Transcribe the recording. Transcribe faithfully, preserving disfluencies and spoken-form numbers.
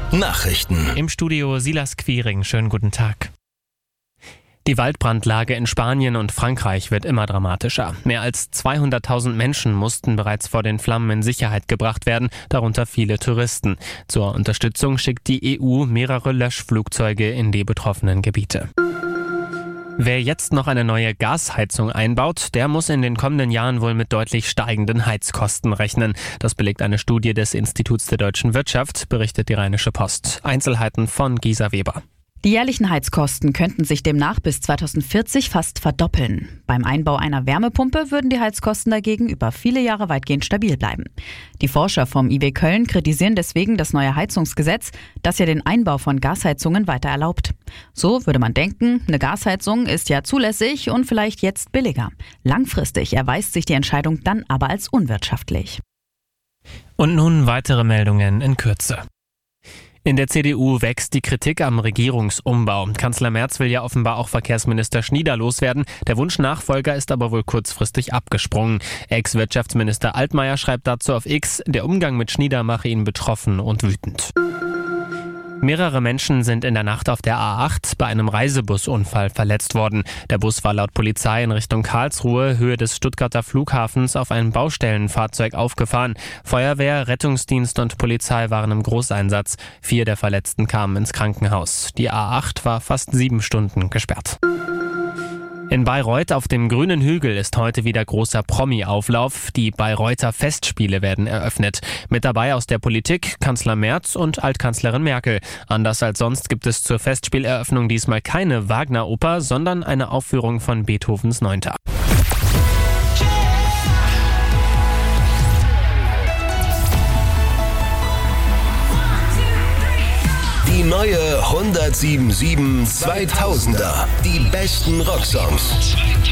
Nachrichten. Im Studio Silas Quiring. Schönen guten Tag. Die Waldbrandlage in Spanien und Frankreich wird immer dramatischer. Mehr als zweihunderttausend Menschen mussten bereits vor den Flammen in Sicherheit gebracht werden, darunter viele Touristen. Zur Unterstützung schickt die E U mehrere Löschflugzeuge in die betroffenen Gebiete. Wer jetzt noch eine neue Gasheizung einbaut, der muss in den kommenden Jahren wohl mit deutlich steigenden Heizkosten rechnen. Das belegt eine Studie des Instituts der deutschen Wirtschaft, berichtet die Rheinische Post. Einzelheiten von Gisa Weber. Die jährlichen Heizkosten könnten sich demnach bis zweitausendvierzig fast verdoppeln. Beim Einbau einer Wärmepumpe würden die Heizkosten dagegen über viele Jahre weitgehend stabil bleiben. Die Forscher vom I W Köln kritisieren deswegen das neue Heizungsgesetz, das ja den Einbau von Gasheizungen weiter erlaubt. So würde man denken, eine Gasheizung ist ja zulässig und vielleicht jetzt billiger. Langfristig erweist sich die Entscheidung dann aber als unwirtschaftlich. Und nun weitere Meldungen in Kürze. In der C D U wächst die Kritik am Regierungsumbau. Kanzler Merz will ja offenbar auch Verkehrsminister Schnieder loswerden. Der Wunschnachfolger ist aber wohl kurzfristig abgesprungen. Ex-Wirtschaftsminister Altmaier schreibt dazu auf X, der Umgang mit Schnieder mache ihn betroffen und wütend. Mehrere Menschen sind in der Nacht auf der A acht bei einem Reisebusunfall verletzt worden. Der Bus war laut Polizei in Richtung Karlsruhe, Höhe des Stuttgarter Flughafens, auf ein Baustellenfahrzeug aufgefahren. Feuerwehr, Rettungsdienst und Polizei waren im Großeinsatz. Vier der Verletzten kamen ins Krankenhaus. Die A acht war fast sieben Stunden gesperrt. In Bayreuth auf dem grünen Hügel ist heute wieder großer Promi-Auflauf. Die Bayreuther Festspiele werden eröffnet. Mit dabei aus der Politik Kanzler Merz und Altkanzlerin Merkel. Anders als sonst gibt es zur Festspieleröffnung diesmal keine Wagner-Oper, sondern eine Aufführung von Beethovens Neunter. Die neue hundertsieben Komma sieben zweitausender. Die besten Rocksongs.